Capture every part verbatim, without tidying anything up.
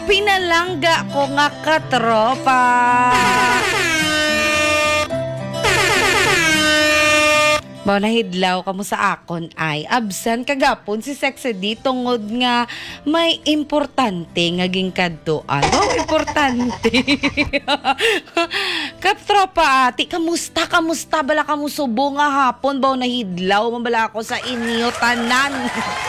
pinalangga ko nga katropa. Bao nahidlaw kamo sa akon ay absent kagapon si Sexy D tungod nga may importante nga gingkadtoan. Oh, importante. Katropa ati, kamusta kamusta bala kamo subo nga hapon bao nahidlaw mabala ako sa inyo tanan.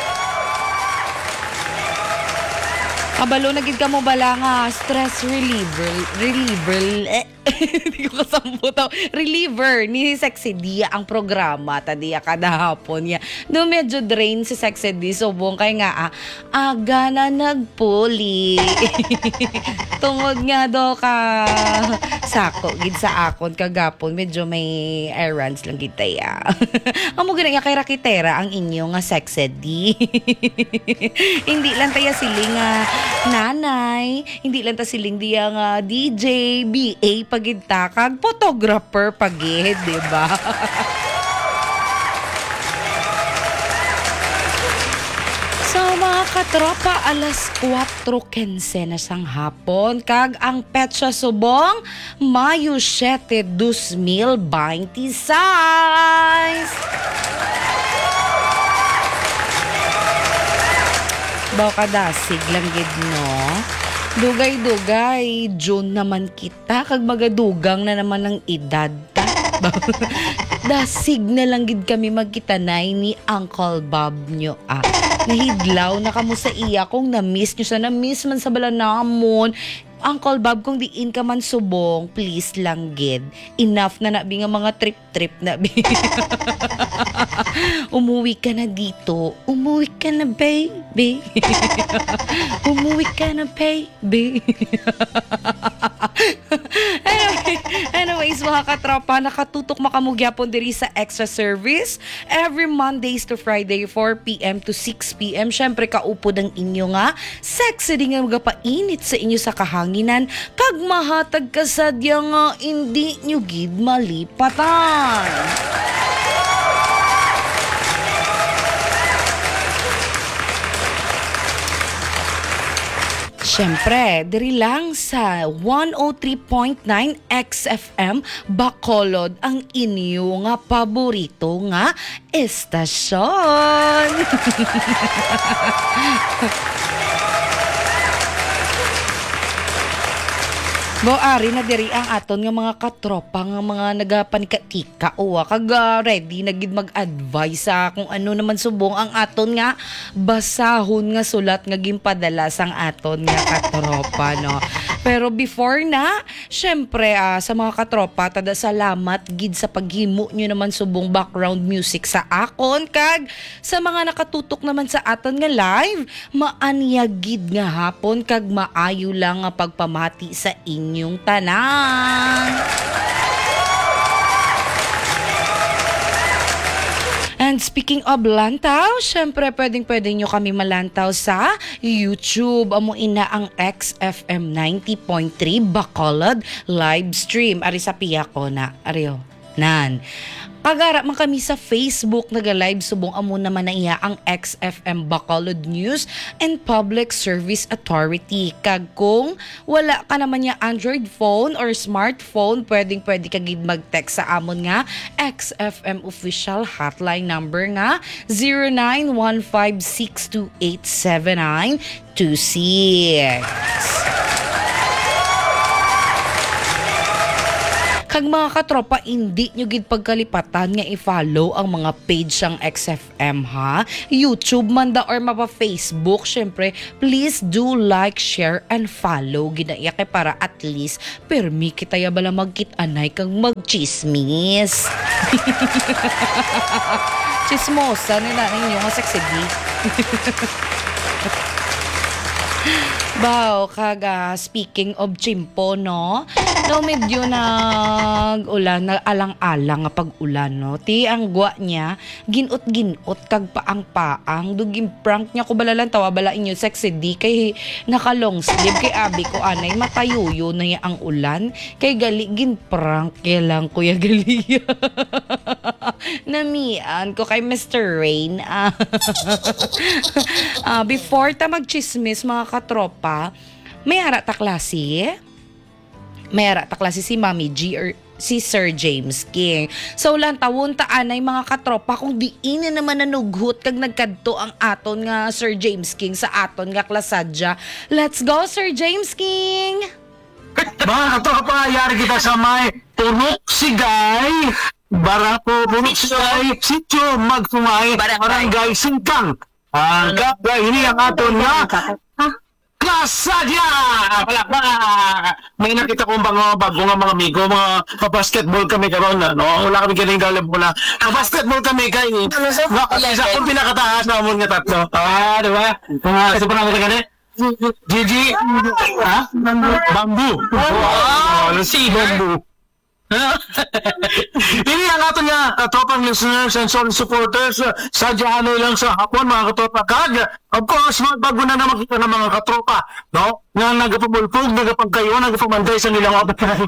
Kabalo na gid kamo bala nga stress reliever, reliever, eh, hindi ko kasambutan, reliever ni Sexy D ang programa, tadiya kada hapon niya. No, medyo drain si Sexy D, subong kay nga, ah, aga na nagpuli. Tungod nga do ka, sako, gid sa akon, kagapon, medyo may errands lang gid taya. Amo ganyan kay Rakitera ang inyo nga Sexy D. Hindi lang taya siling nga, nanay, hindi lang ta siling diya nga D J, B A pagid ta kag photographer pagid, di ba? So mga katropa, alas kwatro quince na sang hapon kag ang petsa subong Mayo siyete, dos mil veintiséis. Baw kadasig lang gid no. Dugay-dugay, June naman kita kag magadugang na naman ng edad ta. Dasig na lang gid kami magkitanay ni Uncle Bob nyo ah. Nahidlaw na kamo sa iya kung na-miss nyo sa na-miss man sa bala namon. Uncle Bob, kung diin ka man subong, please lang gid. Enough na nabi nga mga trip-trip na bi. Umuwi ka na dito. Umuwi ka na, baby. Umuwi ka na, baby. anyway, anyways, mga katropa, nakatutok makamugyapon diri sa extra service every Mondays to Friday, four p.m. to six p.m. Syempre, kaupod ang inyo nga. Sexy din nga magapainit sa inyo sa kahanginan. Kag mahatag kasadya nga hindi nyo gid malipatan. Siyempre, diri lang sa one oh three point nine X F M Bacolod ang inyo nga paborito nga estasyon. Bo ari na diri ang aton nga mga katropa nga mga nagapanikatika o kag uh, ready na gid mag-advise sa kung ano naman subong ang aton nga basahon nga sulat nga ginpadala sang aton nga katropa no. Pero before na, syempre uh, sa mga katropa tada salamat gid sa paghimo nyo naman subong background music sa akon kag sa mga nakatutok naman sa aton nga live, maanya gid nga hapon kag maayo lang nga pagpamati sa inyo yung tanan. And speaking of lantaw, syempre pwedeng-pwede nyo kami malantaw sa YouTube. Amo ina ang X F M ninety point three Bacolod live stream. Ari sa piya ko na. Ariyo. Nan. Pagara man kami sa Facebook naga-live subong amo naman na iya ang X F M Bacolod News and Public Service Authority. Kag kung wala ka naman ya Android phone or smartphone, pwedeng pwede ka gid mag-text sa amon nga X F M official hotline number nga zero nine one five six two eight seven nine two six. Kag mga katropa, hindi nyo gid pagkalipatan nga i-follow ang mga page sang X F M ha. YouTube man da or mapa Facebook, syempre, please do like, share, and follow. Ginaya kay para at least permi kita ya bala magkit-anay kang magchismis. Chismosa nila ninyo nga sexy di. Bao, kaga, speaking of chimpo, no? No, medyo nag-ulan, nag-alang-alang nga pag-ulan, no? Ti, ang gwa niya, ginot-ginot, kag paang-paang, duging prank niya ko balalan, tawa bala inyo, sexy di, kay naka-long sleeve, kay abi ko, anay, matayuyo na niya ang ulan, kay gali, gin-prank, kaya lang, kuya gali. Namian ko kay Mister Rain. uh, before ta mag-chismis, mga katropa, may ara ta klase. May ara ta klase si Mami G or si Sir James King. So lang tawon taan ay mga katropa kung di ina naman nanughot kag nagkadto ang aton nga Sir James King sa aton nga klasadya. Let's go Sir James King. Mga katropa, yari kita sa may Purok Sigay, Barako, Purok Sigay, Sitio Magtumay, Barangay Singkang. Ang kapwa, ini ang aton nga Klasadya! Palakpak! May nakita kong mga bago nga mga amigo, mga basketball kami karon, no? Wala kami galing galing mula. Basketball kami kay isa kong pinakataas na amon nga tatlo. Ah, di ba? Mga isa pa namin gani? Gigi? Ha? Bamboo. Wow! Si Bamboo. Ini ang ato nga katropang listeners and solid supporters uh, sa Hanoi lang sa hapon mga katropa kag of course magbago na naman kita ng mga katropa no nga nagapamulpog nagapagkayo nagapamanday sa nilang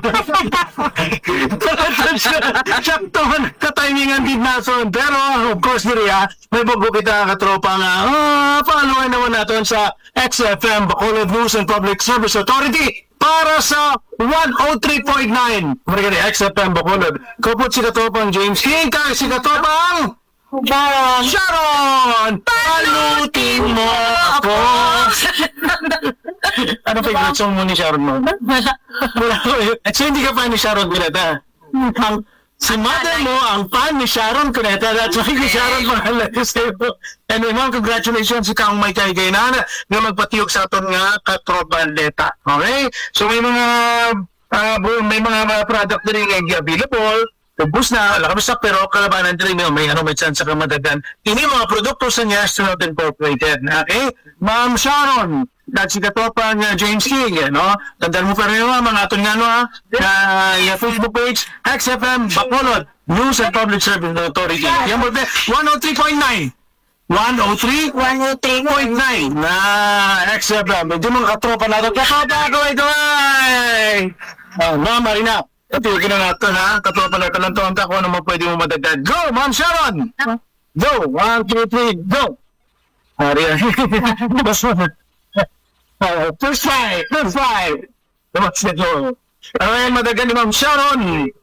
sakto man ka-timingan din nason pero of course diri ha may bago kita katropa nga ah, paaluan naman natin sa X F M Bacolod News and Public Service Authority para sa one oh three point nine. Marigari, X F M Bacolod. Kapot si katropang James King, kaya si katropang Sharon! Sharon! Palutin mo ako! Ano pa yung song mo ni Sharon mo? Wala ko. So hindi ka pa ni Sharon Cuneta. Ang si mother mo, ang fan ni Sharon Cuneta. That's why ni Sharon pangalan sa'yo. Anyway, ma'am, congratulations sa kang may kay na nga magpatiyok sa aton nga katrobandeta. Okay? So may mga uh, may mga uh, product na rin nga available. Ubus na, wala kami stock, pero kalabanan din may, may ano, may chance sa kamadagan. Ini mga produkto sa niya, Astronaut Incorporated. Okay? Ma'am Sharon, at si katropang uh, James King, no? Tandaan mo pa rin naman, mga aton nga, no, ha? Na uh, Facebook page, X F M Bacolod, News and Public Service Authority. Yan mo, one oh three point nine. one oh three point nine na X F M. Hindi mo katropa natin. Katropa ko ito ay! Oh, Ma'am Marina. Ipigin na natin ha. Katropa natin lang ito. Ang tako naman pwede mo madagdag. Go, Ma'am Sharon! Go! One, two, three, go! Ari, uh, first five! First five! Tapos na ito. Ayan, madagdag ni Ma'am Sharon.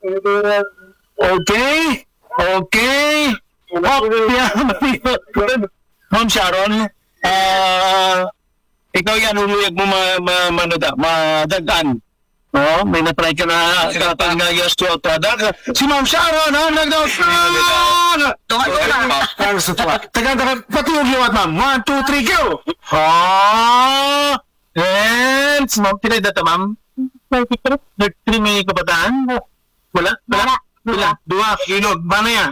Okay? Okay? Okay. Ma'am Sharon, ah, ikaw yan, uluyag mo ma, ma, manoda, madagaan. Oo, may na-try ka na katang nga yes to product. Si Ma'am Sharon, ha? Nagdaw. Taga, taga, pati yung liwat, ma'am. One, two, three, go! Ah! And, Ma'am, pinay data, ma'am? Nag-three may kabataan? Wala? Wala? Wala? Dua, ilog, ba na yan?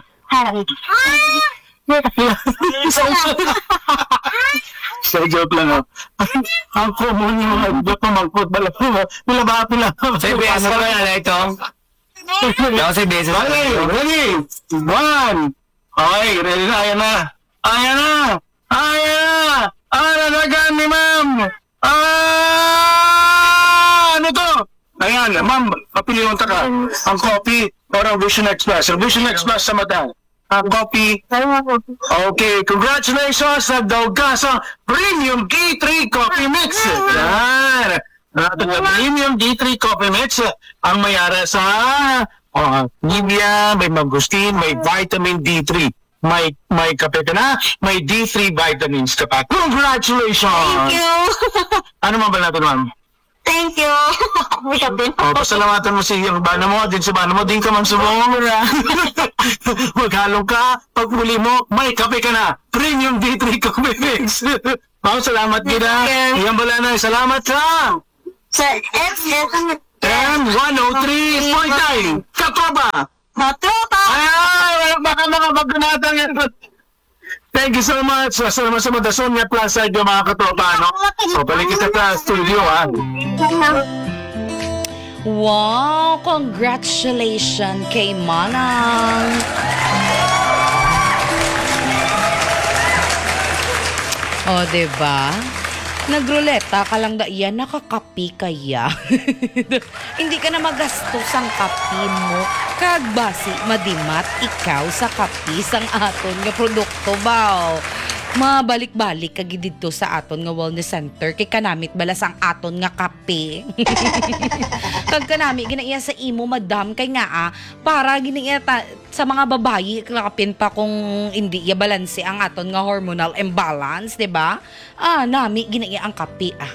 Sa joke lang, oh. Ang common yung joke na mag-football. Pila ba? Pila. Sa beses ka ba na ito? Ako sa beses. Okay, ready? One. Okay, ready na. Ayan na. Ayan na. Ayan na. Ah, nalagaan ni ma'am. Ah, ano to? Ayan, ma'am, papiliwan ta ka. Ang copy or ang Vision Express. Ang Vision Express sa mata. Ang copy. Okay, congratulations sa Daugasa Premium D three Coffee Mix. Yan. Ito na Premium D three Coffee Mix. Ang mayara sa uh, Nivea, may mangustin, may vitamin D three. May may kape ka na, may D three vitamins ka pa. Congratulations! Thank you! Ano man ba natin, ma'am? Thank you! O, pasalamatan mo si yung bana mo, din sa bana mo, din ka man sumong. Maghalong ka, pag muli mo, may kape ka na. Premium D three Coffee Mix. Ma'am, salamat kita. Iyan bala na, salamat sa Sa X F M M one oh three point nine. Katropa! Matropa! Ay, baka mga magunatan yan. Thank you so much. Salamat sa mga Sonia Plaza yung mga katropa, no? So, balik kita sa studio, ha? Wow, congratulations kay Manang. O, diba? Nagruleta ka lang da iyan, nakakapi kaya. Hindi ka na magastos ang kapi mo. Kagbasi, madimat, ikaw sa kapi sang aton nga produkto ba? mabalik-balik kag didto sa aton nga wellness center kay kanamit balas ang aton nga kape. Kag kanami ginaiya sa imo madam kay nga ah, para ginaiya ta, sa mga babayi kakapin pa kung hindi ya balanse ang aton nga hormonal imbalance, di ba? Ah, nami ginaiya ang kape ah.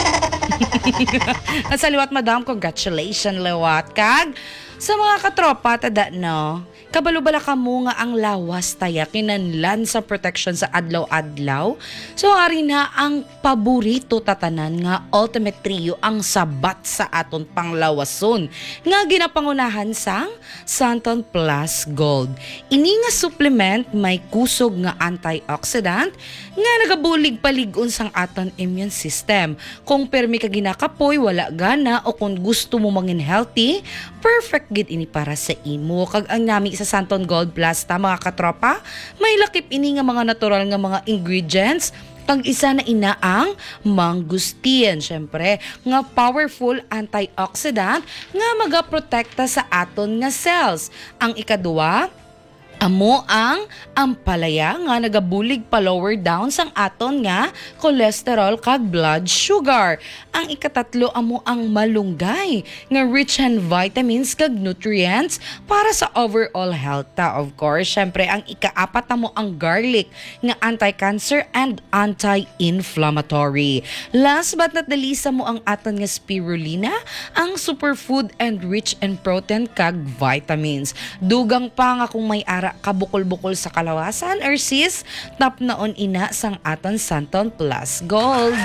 Sa liwat madam, congratulations liwat kag sa mga katropa tada no. Kabalo-bala ka mo nga ang lawas taya kinanlan sa protection sa adlaw-adlaw. So ari na ang paborito tatanan nga Ultimate Trio ang sabat sa aton panglawason nga ginapangunahan sang Santon Plus Gold. Ini nga supplement may kusog nga antioxidant nga nagabulig paligon sang aton immune system. Kung permi ka ginakapoy, wala gana o kung gusto mo mangin healthy, perfect gid ini para sa imo. Kag ang nami sa Santon Gold Plus ta mga katropa, may lakip ini nga mga natural nga mga ingredients. Kag isa na ina ang mangustin, syempre nga powerful antioxidant nga magaprotekta sa aton nga cells. Ang ikaduwa, amo ang ampalaya nga nagabulig pa lower down sang aton nga cholesterol kag blood sugar. Ang ikatatlo amo ang malunggay nga rich in vitamins kag nutrients para sa overall health ta. Of course, syempre ang ikaapat amo ang garlic nga anti-cancer and anti-inflammatory. Last but not the least amo ang aton nga spirulina, ang superfood and rich in protein kag vitamins. Dugang pa nga kung may ara kabukol-bukol sa kalawasan or sis, tap naon ina sang aton Santon Plus Gold.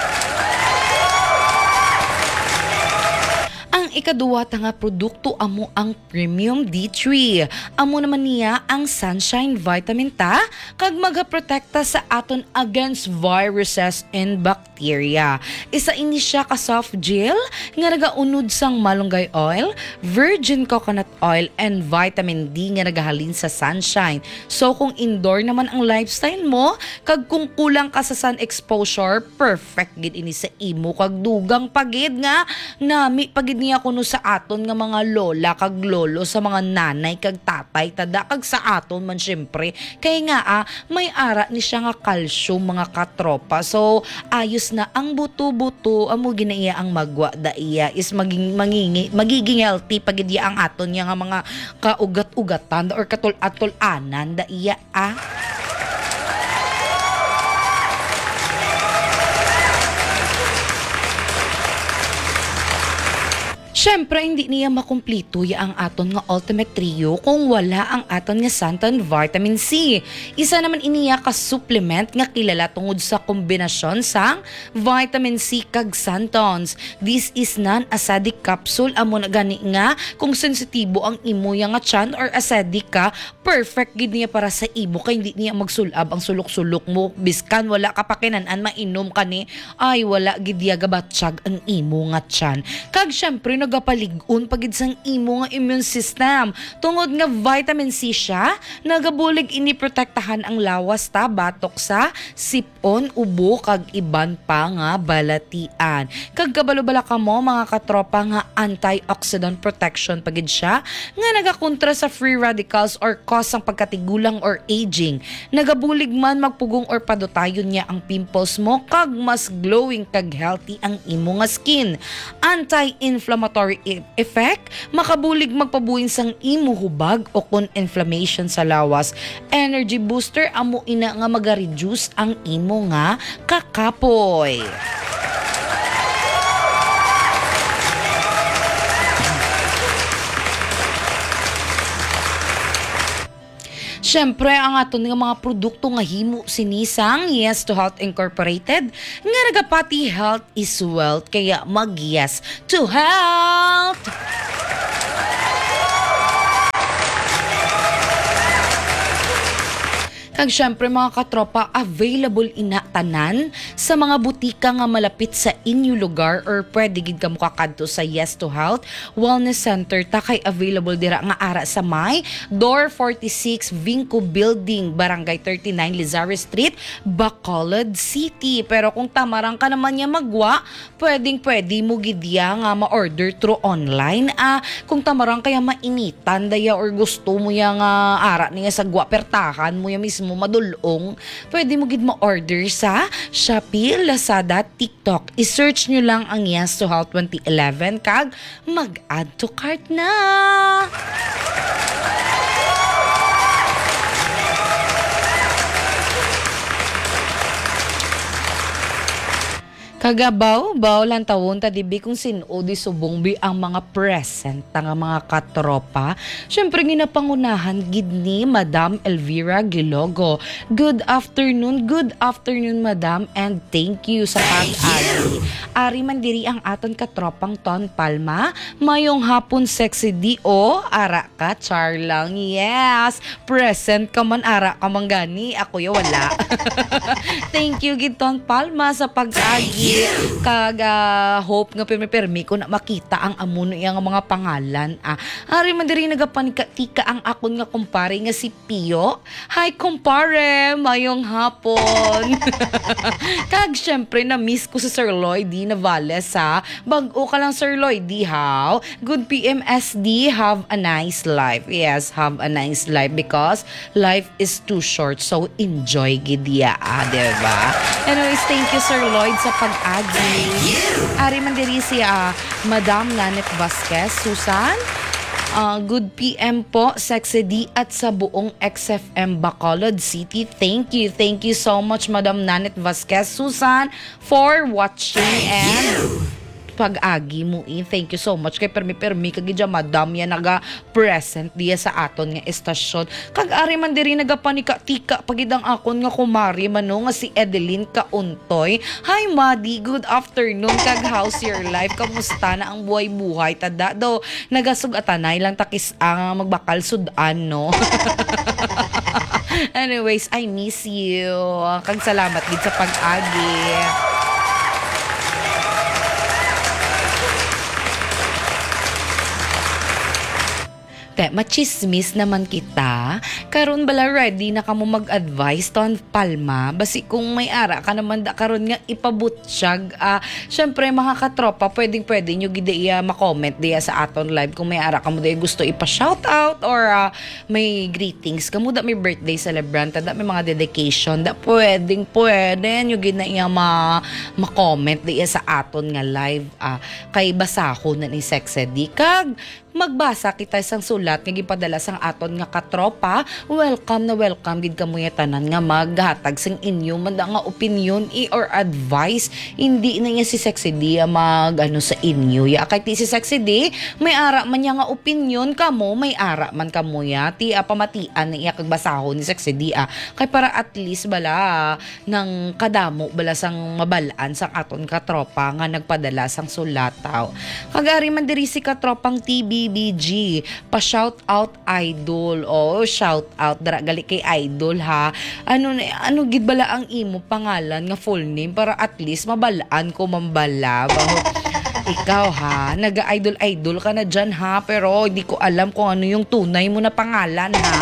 Ang ikaduwa ta nga produkto amo ang Premium D three. Amo naman niya ang Sunshine Vitamin ta kag magaprotekta sa aton against viruses and bacteria. Isa ini siya ka soft gel nga nagaunod sang malunggay oil, virgin coconut oil and vitamin D nga nagahalin sa sunshine. So kung indoor naman ang lifestyle mo, kag kung kulang ka sa sun exposure, perfect gid ini sa imo. Kag dugang pagid nga nami pagid niya kuno sa aton nga mga lola kag lolo, sa mga nanay kag tatay tada kag sa aton man syempre kay nga ah, may ara ni siya nga calcium mga katropa. So ayos na ang buto-buto amo ginaiya ang magwa da iya is maging mangingi, magiging healthy pagid iya ang aton nga mga kaugat-ugatan or katul-atul-anan da iya ah. Syempre, hindi niya makumplito ya ang aton nga Ultimate Trio kung wala ang aton nga Santon Vitamin C. Isa naman iniya ka supplement nga kilala tungod sa kombinasyon sang Vitamin C kag Santons. This is non-acidic capsule amo na gani nga kung sensitibo ang imo ya nga tiyan or acidic ka, perfect gid niya para sa imo kay hindi niya magsulab ang sulok-sulok mo. Biskan wala ka pa kinanan mainom ka ni, ay wala gid ya gabatsyag ang imo nga tiyan. Kag syempre nagapalig-on pagid sang imo nga immune system. Tungod nga vitamin C siya, nagabulig ini protektahan ang lawas ta batok sa sipon, ubo kag iban pa nga balatian. Kag kabalo-bala ka mo mga katropa nga antioxidant protection pagid siya nga nagakontra sa free radicals or cause sang pagkatigulang or aging. Nagabulig man magpugong or padutayon niya ang pimples mo kag mas glowing kag healthy ang imo nga skin. Anti-inflammatory effect, makabulig magpabuin sang imo hubag o kon inflammation sa lawas. Energy booster amo ina nga maga-reduce ang imo nga kakapoy. Syempre, ang aton nga mga produkto nga himo sinisang Yes to Health Incorporated nga nagapati health is wealth kaya mag Yes to Health! Kag syempre mga katropa, available ina tanan sa mga butika nga malapit sa inyo lugar or pwede gid ka mukakadto sa Yes to Health Wellness Center ta kay available dira nga ara sa may Door forty-six Vinco Building, Barangay thirty-nine Lizares Street, Bacolod City. Pero kung tamarang ka naman niya magwa, pwedeng pwede mo gid ya nga ma-order through online. Ah, kung tamarang kaya mainitan daya or gusto mo ya nga ara niya sa gwa pertahan mo ya mismo mo madulong, pwede mo gid ma-order sa Shopee, Lazada, TikTok. I-search nyo lang ang Yes to Health twenty eleven kag mag-add to cart na. Kagabaw, baw lang tawon ta dibi kung sino di subong bi ang mga present nga mga katropa. Syempre ginapangunahan gid ni Madam Elvira Gilogo. Good afternoon, good afternoon Madam, and thank you sa pag-agi. Ari man diri ang aton katropang Ton Palma. Mayong hapon sexy di o ara ka char lang. Yes, present ka man ara ka man gani. Ako ya wala. Thank you gid Ton Palma sa pag-agi. Kag uh, hope nga permi-permi ko na makita ang amuno iya nga mga pangalan. Ah, ari man diri nagapanika ang akon nga kumpare nga si Pio. Hi kumpare, mayong hapon. Kag syempre na miss ko si Sir Lloyd D. Navales ha. Bag-o ka lang Sir Lloyd D. How? Good P M S D, have a nice life. Yes, have a nice life because life is too short. So enjoy gidya, ah, diba? Anyways, thank you Sir Lloyd sa pag agi. Ari man diri si uh, Madam Nanet Vasquez, Susan. Uh, good P M po, Sexy D at sa buong X F M Bacolod City. Thank you. Thank you so much Madam Nanet Vasquez, Susan, for watching and pag-agi mo in. Thank you so much kay permi-permi kag gidya Madam ya naga present diya sa aton nga estasyon. Kag ari man diri nagapanika-tika pagidang akon nga kumari mano nga si Edeline Kauntoy. Hi Madi, good afternoon kag how's your life? Kamusta na ang buhay-buhay tada do? Nagasugatanay lang takis ang magbakal sudan no. Anyways, I miss you. Kag salamat gid sa pag-agi. Te, machismis naman kita. Karon bala ready na kamo mag-advise Ton Palma. Basi kung may ara ka naman da karon nga ipabutsyag. Ah, syempre mga katropa, pwedeng pwede nyo gid iya ma-comment diya sa aton live kung may ara kamo diya gusto ipa-shoutout or uh, may greetings kamo da may birthday celebrant da may mga dedication da pwedeng pwede nyo gid na iya ma ma-comment diya sa aton nga live. Ah, kay basahon na ni Sexy D kag magbasa kita isang sulat nga gipadala sang aton nga katropa. Welcome na welcome gid kamo ya tanan nga maghatag sing inyo man da nga opinion i or advice. Hindi na niya si Sexy D mag ano sa inyo ya kay ti si Sexy D may ara man niya nga opinion kamo, may ara man kamo ya ti uh, pamatian niya kag basahon ni Sexy D ah. Kay para at least bala nang kadamo bala sang mabalaan sang aton katropa nga nagpadala sang sulataw. Kagari man diri si katropang T B B G, pa-shout out idol. Oh, shout out dara gali kay idol ha. Ano ano gid bala ang imo pangalan nga full name para at least mabalaan ko mambala. Baho, ikaw ha, naga-idol idol ka na dyan ha, pero hindi ko alam kung ano yung tunay mo na pangalan ha.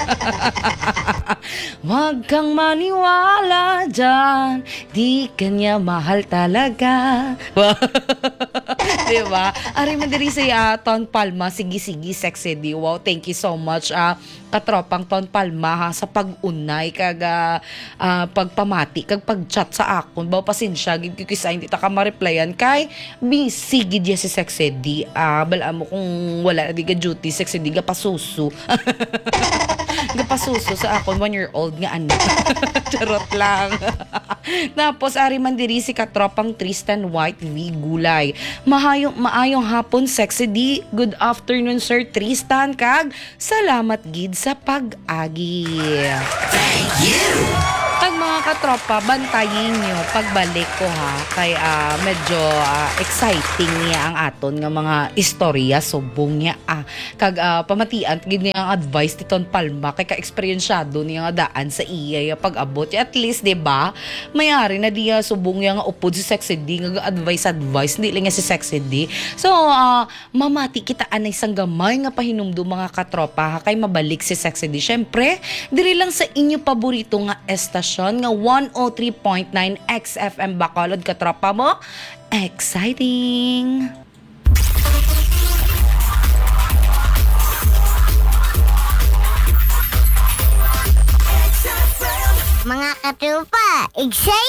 Wag kang maniwala dyan, di kanya mahal talaga. Diba? Ari man diri sa uh, Ton Palma, sige-sige Sexy D. Wow, thank you so much uh, katropang Ton Palma ha, sa pag-unay kag uh, uh, pagpamati kag pag-chat sa akon. Baw pasensya gid ko kisa hindi ta ka ma-replyan kay busy gid ya si Sexy D. Uh, bala mo kung wala di ka duty Sexy D ga pasuso. Gapasuso sa akon one year old nga anak. Charot lang. Tapos ari man diri si katropang Tristan White V Gulay. Mahayong maayong hapon Sexy D. Good afternoon Sir Tristan kag salamat gid sa pag-agi. Thank you. Pag mga katropa, bantayin nyo pagbalik ko ha. Kay uh, medyo uh, exciting niya ang aton nga mga istorya. Subong niya ah. Kag uh, pamatian, gid niya ang advice ni Ton Palma. Kay ka-experiensyado niya nga daan sa iya pag-abot. At least, diba, mayari na diya subong niya nga upod si Sexy D. Nga advice-advice. Hindi lang niya si Sexy D. So, uh, mamati kita anay sang gamay nga pahinumdo mga katropa ha. Kay mabalik si Sexy D. Syempre, diri lang sa inyo paborito nga estasyon nga one oh three point nine X F M Bacolod katropa mo. Exciting! X F M. Mga katrupa, excited!